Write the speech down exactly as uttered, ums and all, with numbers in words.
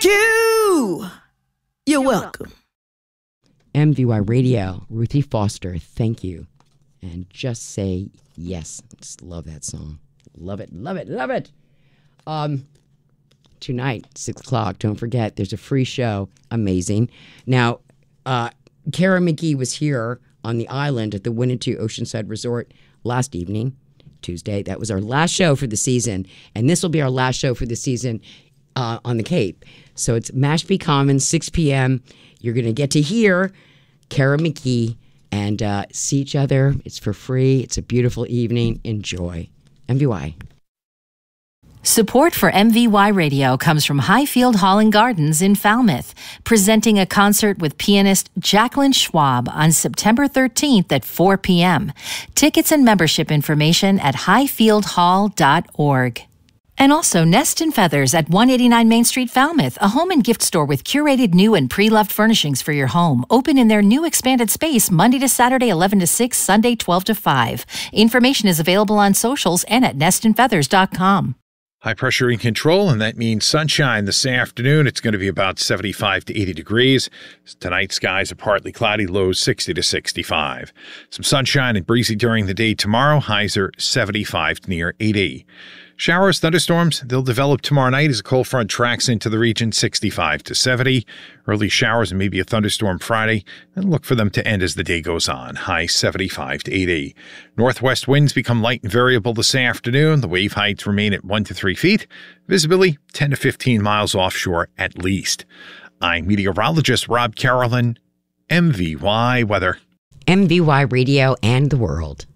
Q! You're welcome. M V Y Radio, Ruthie Foster, thank you. And just say yes. Just love that song. Love it, love it, love it. Um, tonight, six o'clock, don't forget, there's a free show. Amazing. Now, uh, Kara McGee was here on the island at the Winnetou Oceanside Resort last evening, Tuesday. That was our last show for the season. And this will be our last show for the season uh, on the Cape. So it's Mashpee Commons, six p.m. You're going to get to hear Kara McGee and uh, see each other. It's for free. It's a beautiful evening. Enjoy. M V Y. Support for M V Y Radio comes from Highfield Hall and Gardens in Falmouth, presenting a concert with pianist Jacqueline Schwab on September thirteenth at four p.m. Tickets and membership information at highfield hall dot org. And also Nest and Feathers at one eighty-nine Main Street, Falmouth, a home and gift store with curated new and pre-loved furnishings for your home. Open in their new expanded space Monday to Saturday, eleven to six, Sunday, twelve to five. Information is available on socials and at nest and feathers dot com. High pressure in control, and that means sunshine this afternoon. It's going to be about seventy-five to eighty degrees. Tonight, skies are partly cloudy, lows sixty to sixty-five. Some sunshine and breezy during the day tomorrow. Highs are seventy-five to near eighty. Showers, thunderstorms, they'll develop tomorrow night as a cold front tracks into the region, sixty-five to seventy. Early showers and maybe a thunderstorm Friday, and look for them to end as the day goes on. High seventy-five to eighty. Northwest winds become light and variable this afternoon. The wave heights remain at one to three feet. Visibility ten to fifteen miles offshore at least. I'm meteorologist Rob Carolyn, M V Y Weather. M V Y Radio and the world.